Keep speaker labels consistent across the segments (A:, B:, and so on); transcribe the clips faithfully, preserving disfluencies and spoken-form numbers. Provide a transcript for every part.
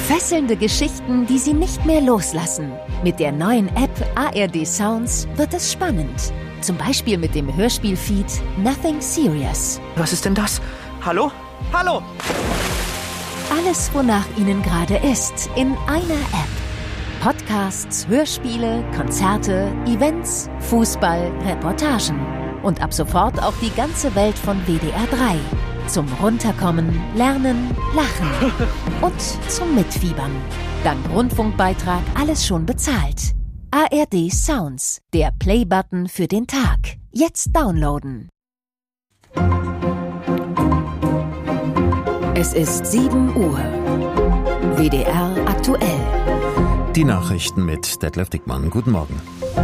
A: Fesselnde Geschichten, die Sie nicht mehr loslassen. Mit der neuen App A R D Sounds wird es spannend. Zum Beispiel mit dem Hörspielfeed Nothing Serious.
B: Was ist denn das? Hallo? Hallo!
A: Alles, wonach Ihnen gerade ist, in einer App. Podcasts, Hörspiele, Konzerte, Events, Fußball, Reportagen. Und ab sofort auch die ganze Welt von W D R drei. Zum Runterkommen, Lernen, Lachen und zum Mitfiebern. Dank Rundfunkbeitrag alles schon bezahlt. A R D Sounds, der Play-Button für den Tag. Jetzt downloaden. Es ist sieben Uhr. W D R aktuell.
C: Die Nachrichten mit Detlef Dickmann. Guten Morgen.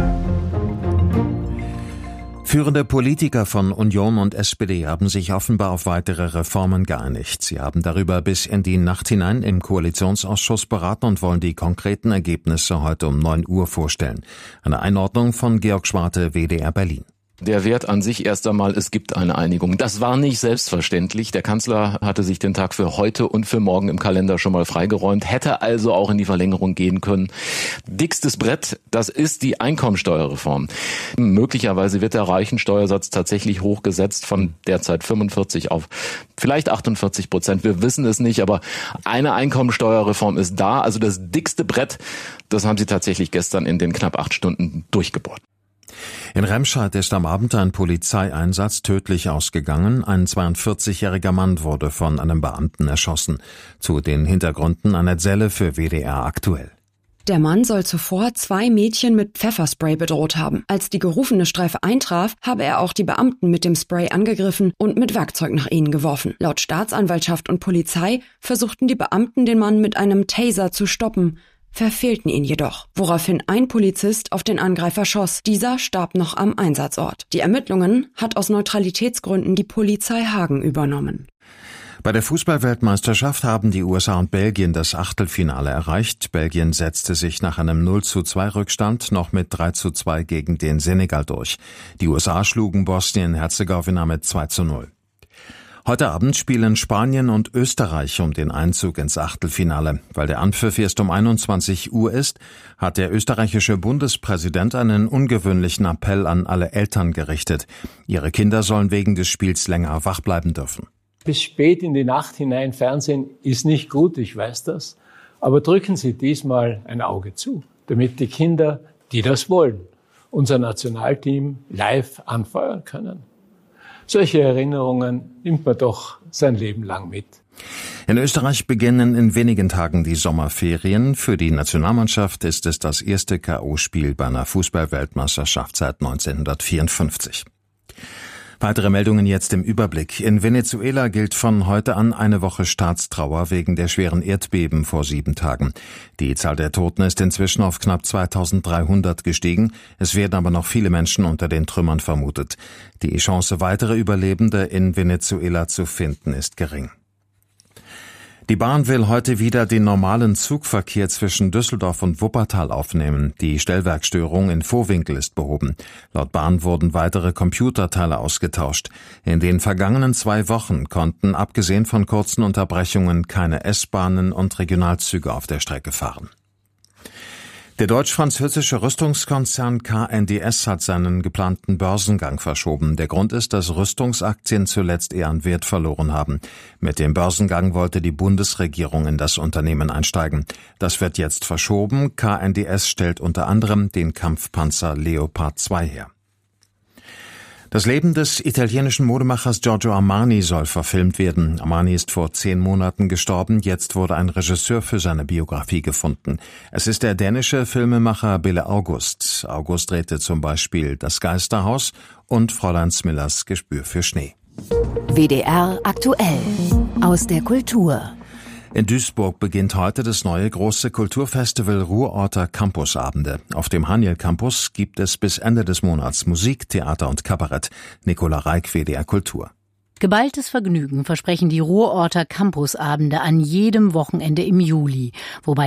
C: Führende Politiker von Union und S P D haben sich offenbar auf weitere Reformen geeinigt. Sie haben darüber bis in die Nacht hinein im Koalitionsausschuss beraten und wollen die konkreten Ergebnisse heute um neun Uhr vorstellen. Eine Einordnung von Georg Schwarte, W D R Berlin.
D: Der Wert an sich erst einmal, es gibt eine Einigung. Das war nicht selbstverständlich. Der Kanzler hatte sich den Tag für heute und für morgen im Kalender schon mal freigeräumt, hätte also auch in die Verlängerung gehen können. Dickstes Brett, das ist die Einkommensteuerreform. Möglicherweise wird der Reichensteuersatz tatsächlich hochgesetzt von derzeit fünfundvierzig auf vielleicht achtundvierzig Prozent. Wir wissen es nicht, aber eine Einkommensteuerreform ist da. Also das dickste Brett, das haben sie tatsächlich gestern in den knapp acht Stunden durchgebohrt.
C: In Remscheid ist am Abend ein Polizeieinsatz tödlich ausgegangen. Ein zweiundvierzigjähriger Mann wurde von einem Beamten erschossen. Zu den Hintergründen Annette Selle für W D R aktuell.
E: Der Mann soll zuvor zwei Mädchen mit Pfefferspray bedroht haben. Als die gerufene Streife eintraf, habe er auch die Beamten mit dem Spray angegriffen und mit Werkzeug nach ihnen geworfen. Laut Staatsanwaltschaft und Polizei versuchten die Beamten, den Mann mit einem Taser zu stoppen, verfehlten ihn jedoch, woraufhin ein Polizist auf den Angreifer schoss. Dieser starb noch am Einsatzort. Die Ermittlungen hat aus Neutralitätsgründen die Polizei Hagen übernommen.
C: Bei der Fußball-Weltmeisterschaft haben die U S A und Belgien das Achtelfinale erreicht. Belgien setzte sich nach einem null zu zwei Rückstand noch mit drei zu zwei gegen den Senegal durch. Die U S A schlugen Bosnien-Herzegowina mit zwei zu null. Heute Abend spielen Spanien und Österreich um den Einzug ins Achtelfinale. Weil der Anpfiff erst um einundzwanzig Uhr ist, hat der österreichische Bundespräsident einen ungewöhnlichen Appell an alle Eltern gerichtet. Ihre Kinder sollen wegen des Spiels länger wach bleiben dürfen.
F: Bis spät in die Nacht hinein Fernsehen ist nicht gut, ich weiß das. Aber drücken Sie diesmal ein Auge zu, damit die Kinder, die das wollen, unser Nationalteam live anfeuern können. Solche Erinnerungen nimmt man doch sein Leben lang mit.
C: In Österreich beginnen in wenigen Tagen die Sommerferien. Für die Nationalmannschaft ist es das erste K O-Spiel bei einer Fußball-Weltmeisterschaft seit neunzehnhundertvierundfünfzig. Weitere Meldungen jetzt im Überblick. In Venezuela gilt von heute an eine Woche Staatstrauer wegen der schweren Erdbeben vor sieben Tagen. Die Zahl der Toten ist inzwischen auf knapp zweitausenddreihundert gestiegen. Es werden aber noch viele Menschen unter den Trümmern vermutet. Die Chance, weitere Überlebende in Venezuela zu finden, ist gering. Die Bahn will heute wieder den normalen Zugverkehr zwischen Düsseldorf und Wuppertal aufnehmen. Die Stellwerkstörung in Vohwinkel ist behoben. Laut Bahn wurden weitere Computerteile ausgetauscht. In den vergangenen zwei Wochen konnten abgesehen von kurzen Unterbrechungen keine S-Bahnen und Regionalzüge auf der Strecke fahren. Der deutsch-französische Rüstungskonzern K N D S hat seinen geplanten Börsengang verschoben. Der Grund ist, dass Rüstungsaktien zuletzt eher an Wert verloren haben. Mit dem Börsengang wollte die Bundesregierung in das Unternehmen einsteigen. Das wird jetzt verschoben. K N D S stellt unter anderem den Kampfpanzer Leopard zwei her. Das Leben des italienischen Modemachers Giorgio Armani soll verfilmt werden. Armani ist vor zehn Monaten gestorben. Jetzt wurde ein Regisseur für seine Biografie gefunden. Es ist der dänische Filmemacher Bille August. August drehte zum Beispiel Das Geisterhaus und Fräulein Smillers Gespür für Schnee.
A: W D R aktuell aus der Kultur.
C: In Duisburg beginnt heute das neue große Kulturfestival Ruhrorter Campusabende. Auf dem Haniel Campus gibt es bis Ende des Monats Musik, Theater und Kabarett. Nicola Reik, W D R Kultur.
G: Geballtes Vergnügen versprechen die Ruhrorter Campusabende an jedem Wochenende im Juli, wobei